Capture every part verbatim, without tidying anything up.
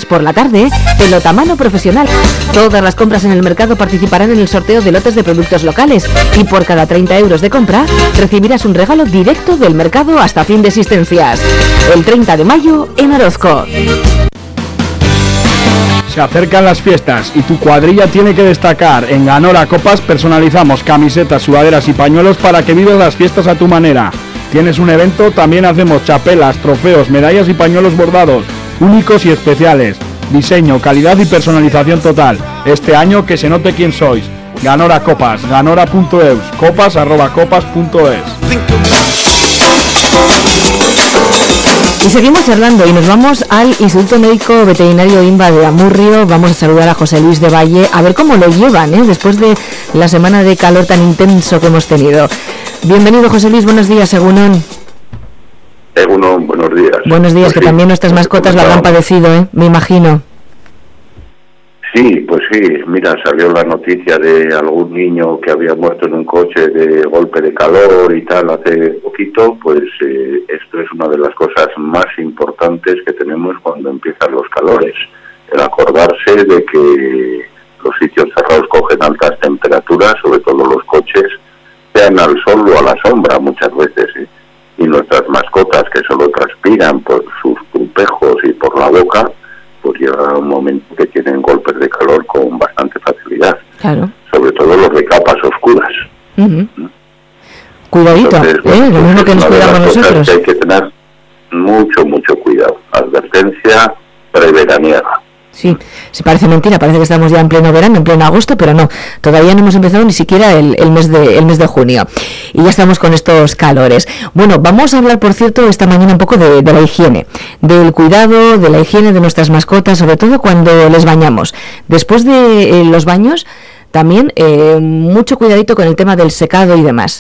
por la tarde, Pelotamano Profesional. Todas las compras en el mercado participarán en el sorteo de lotes de productos locales y por cada treinta euros de compra recibirás un regalo directo del mercado hasta fin de existencias. El treinta de mayo en Orozco. Se acercan las fiestas y tu cuadrilla tiene que destacar. En Ganora Copas personalizamos camisetas, sudaderas y pañuelos para que vivas las fiestas a tu manera. ¿Tienes un evento? También hacemos chapelas, trofeos, medallas y pañuelos bordados, únicos y especiales. Diseño, calidad y personalización total. Este año que se note quién sois. Ganora Copas, ganora punto eus, copas arroba copas punto es. Y seguimos charlando y nos vamos al Instituto Médico Veterinario INVA de Amurrio. Vamos a saludar a José Luis de Valle, a ver cómo lo llevan, ¿eh? Después de la semana de calor tan intenso que hemos tenido. Bienvenido, José Luis, buenos días, Egunon. Egunon, buenos días. Buenos días, pues que sí, también nuestras mascotas lo habrán padecido, ¿eh? Me imagino. Sí, pues sí, mira, salió la noticia de algún niño que había muerto en un coche de golpe de calor y tal hace poquito. Pues eh, esto es una de las cosas más importantes que tenemos cuando empiezan los calores, el acordarse de que los sitios cerrados cogen altas temperaturas, sobre todo los coches, sean al sol o a la sombra muchas veces, ¿eh? Y nuestras mascotas que solo transpiran por sus crupejos y por la boca, pues llega un momento que tienen golpes de calor con bastante facilidad. Claro. Sobre todo los de capas oscuras. Uh-huh. ¿Mm? Cuidadito, Entonces, bueno, ¿eh? Lo mismo que nos cuidamos nosotros. Que hay que tener mucho, mucho cuidado. Advertencia preveraniega. Sí, se parece mentira, parece que estamos ya en pleno verano, en pleno agosto, pero no, todavía no hemos empezado ni siquiera el, el mes de el mes de junio y ya estamos con estos calores. Bueno, vamos a hablar, por cierto, esta mañana un poco de, de la higiene, del cuidado, de la higiene de nuestras mascotas, sobre todo cuando les bañamos. Después de eh, los baños, también eh, mucho cuidadito con el tema del secado y demás.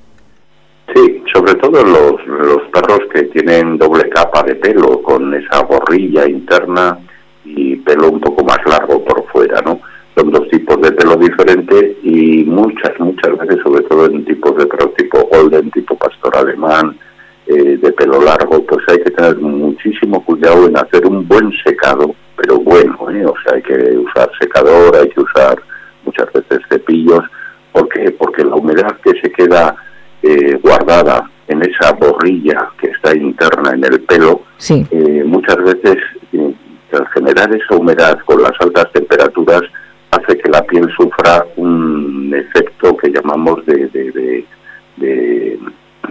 Sí, sobre todo los, los perros que tienen doble capa de pelo, con esa gorrilla interna y pelo un poco más largo por fuera, ¿no? Son dos tipos de pelo diferentes y muchas, muchas veces, sobre todo en tipos de perro tipo golden, tipo pastor alemán, eh, de pelo largo, pues hay que tener muchísimo cuidado en hacer un buen secado, pero bueno, ¿eh? O sea, hay que usar secador, hay que usar muchas veces cepillos. ¿Por qué? Porque la humedad que se queda eh, guardada en esa borrilla que está interna en el pelo, sí. eh, muchas veces... Eh, al generar esa humedad con las altas temperaturas hace que la piel sufra un efecto que llamamos de de, de, de,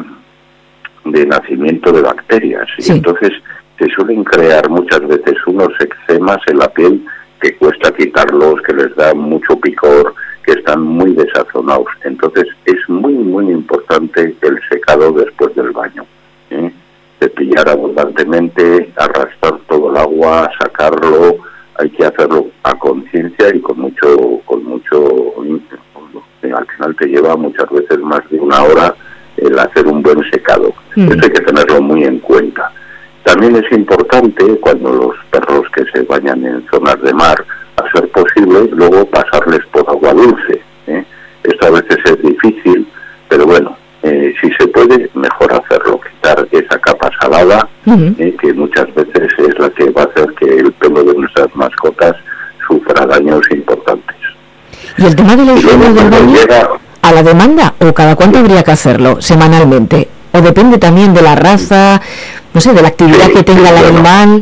de nacimiento de bacterias. Sí. Y entonces se suelen crear muchas veces unos eczemas en la piel que cuesta quitarlos, que les da mucho picor, que están muy desazonados. Entonces es muy, muy importante el secado después del baño, ¿eh? Cepillar abundantemente, arrastrar todo el agua, sacarlo, hay que hacerlo a conciencia y con mucho, con mucho, al final te lleva muchas veces más de una hora el hacer un buen secado. Mm. Eso hay que tenerlo muy en cuenta. También es importante cuando los perros que se bañan en zonas de mar, a ser posible, luego pasarles por agua dulce, ¿eh? Esto a veces es difícil, pero bueno, Eh, si se puede, mejor hacerlo, quitar esa capa salada, uh-huh. eh, que muchas veces es la que va a hacer que el pelo de nuestras mascotas sufra daños importantes. ¿Y el tema de la higiene del baño llega a la demanda o cada cuánto habría que hacerlo semanalmente? ¿O depende también de la raza, no sé, de la actividad sí, que tenga sí, el bueno. animal?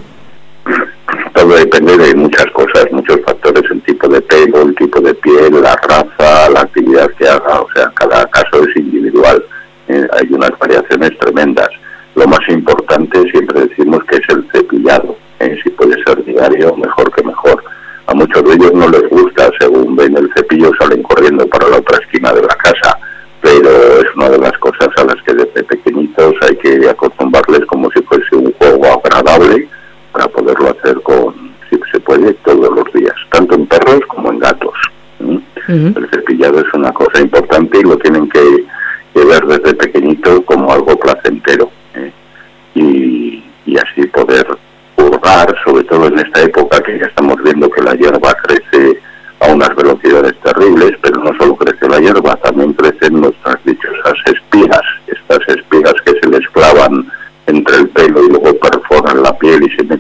Todo depende de muchas cosas, muchos factores, el tipo de pelo, el tipo de piel, la raza, la actividad que haga, o sea, cada caso es individual, eh, hay unas variaciones tremendas. Lo más importante siempre decimos que es el cepillado, eh, si puede ser diario, mejor que mejor. A muchos de ellos no les gusta, según ven el cepillo salen corriendo para la otra esquina de la casa, pero es una de las cosas a las que desde pequeñitos hay que acostumbrarles como si fuese un juego agradable, para poderlo hacer con, si se puede, todos los días, tanto en perros como en gatos. ¿Mm? Uh-huh. El cepillado es una cosa importante y lo tienen que, que ver desde pequeñito como algo placentero, ¿eh? y, y así poder hurgar, sobre todo en esta época que ya estamos viendo que la hierba crece a unas velocidades terribles, pero no solo crece la hierba, también crecen nuestras dichosas espigas, estas espigas que se les clavan entre el pelo y luego perforan la piel y se